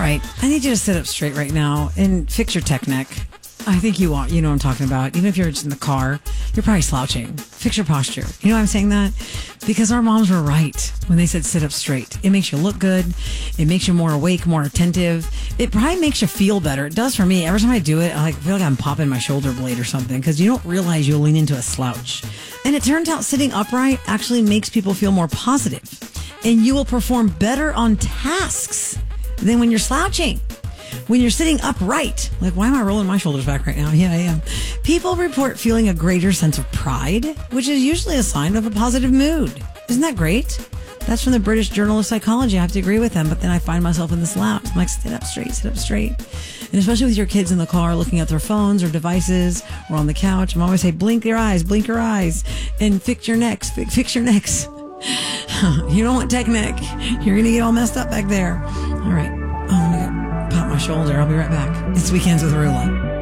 right. I need you to sit up straight right now and fix your tech neck. I think you want, you know what I'm talking about. Even if you're just in the car, you're probably slouching. Fix your posture. You know why I'm saying that? Because our moms were right when they said sit up straight. It makes you look good. It makes you more awake, more attentive. It probably makes you feel better. It does for me. Every time I do it, I feel like I'm popping my shoulder blade or something because you don't realize you'll lean into a slouch. And it turns out sitting upright actually makes people feel more positive. And you will perform better on tasks than when you're slouching. When you're sitting upright, like, why am I rolling my shoulders back right now? Yeah, I am. People report feeling a greater sense of pride, which is usually a sign of a positive mood. Isn't that great? That's from the British Journal of Psychology. I have to agree with them, but then I find myself in this slouch. I'm like, sit up straight. And especially with your kids in the car looking at their phones or devices or on the couch, I'm always say, blink your eyes, and fix your necks, fix your necks. You don't want tech neck. You're going to get all messed up back there. All right. Oh, let me pop my shoulder. I'll be right back. It's Weekends with Rula.